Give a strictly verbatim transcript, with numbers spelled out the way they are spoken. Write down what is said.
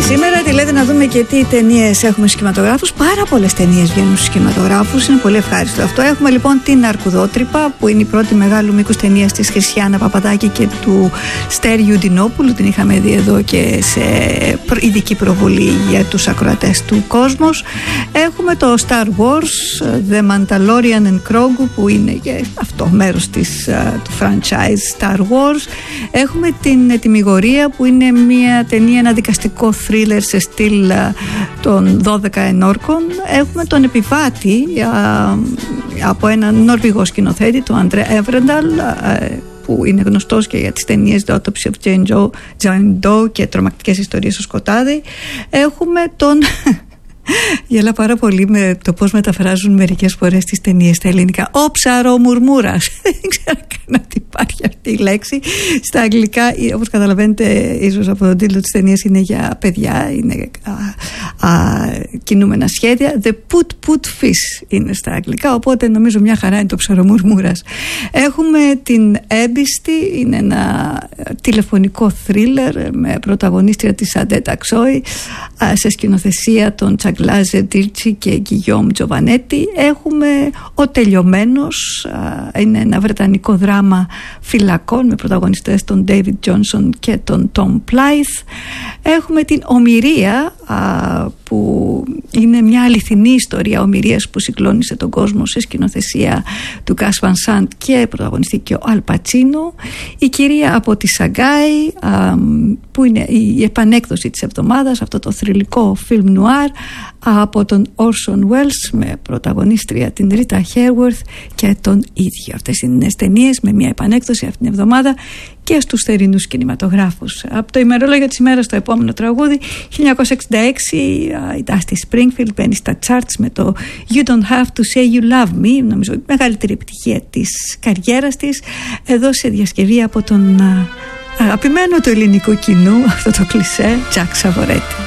Κυριακή σήμερα. Τι λέτε να δούμε και τι ταινίες έχουμε στους κινηματογράφους. Πάρα πολλές ταινίες βγαίνουν στους κινηματογράφους. Είναι πολύ ευχάριστο αυτό. Έχουμε λοιπόν την Αρκουδότρυπα, που είναι η πρώτη μεγάλου μήκους ταινία της Χριστιάνα Παπαδάκη και του Στέριου Ντινόπουλου. Την είχαμε δει εδώ και σε ειδική προβολή για τους ακροατές του Κόσμος. Έχουμε το Star Wars, The Mandalorian and Grogu, που είναι και αυτό μέρος της, του franchise Star Wars. Έχουμε την Τιμιγορία, που είναι μια ταινία, ένα δικαστικό θρίλερ σε στυλ των δώδεκα ενόρκων. Έχουμε τον Επιβάτη α, από έναν Νορβηγό σκηνοθέτη, τον Αντρέ Έβρενταλ, που είναι γνωστός και για τις ταινίες The Autopsy of Jane Doe και Τρομακτικές ιστορίες στο σκοτάδι. Έχουμε τον... Γελά πάρα πολύ με το πώς μεταφράζουν μερικές φορές τις ταινίες στα ελληνικά. Ο ψαρομουρμούρας. Δεν ξέρω καν ότι υπάρχει αυτή η λέξη. Στα αγγλικά, όπως καταλαβαίνετε, ίσως από τον τίτλο της ταινίας, είναι για παιδιά, είναι α, α, κινούμενα σχέδια. The Put Put Fish είναι στα αγγλικά, οπότε νομίζω μια χαρά είναι το ψαρομουρμούρας. Έχουμε την Έμπιστη, είναι ένα τηλεφωνικό θρίλερ με πρωταγωνίστρια της Αντέτα Ξόη, σε σκηνοθεσία των Τσαγκλάζε Ντίρτσι και Γκιγιόμ Τζοβανέτη. Έχουμε Ο Τελειωμένος, είναι ένα βρετανικό δράμα φυλακών με πρωταγωνιστές τον David Johnson και τον Tom Blythe. Έχουμε την Ομηρία, που είναι μια αληθινή ιστορία ομηρίας που συγκλώνησε τον κόσμο, σε σκηνοθεσία του Γκάς Βαν Σαντ και πρωταγωνιστή και ο Αλ Πατσίνο. Η Κυρία από τη Σαγκάη, που είναι η επανέκδοση της εβδομάδας, αυτό το θρυλικό φιλμ νουάρ από τον Orson Welles με πρωταγωνίστρια την Ρίτα Χέιουαρθ και τον ίδιο. Αυτές είναι οι ταινίες με μια επανέκδοση αυτήν την εβδομάδα και στους θερινούς κινηματογράφους. Από το ημερολόγιο της ημέρας, το επόμενο τραγούδι, χίλια εννιακόσια εξήντα έξι, η Dusty Springfield μπαίνει στα charts με το You Don't Have to Say You Love Me, νομίζω η μεγαλύτερη επιτυχία της καριέρας της, εδώ σε διασκευή από τον αγαπημένο του ελληνικού κοινού, αυτό το κλισέ, Τζακ Σαβορέτη.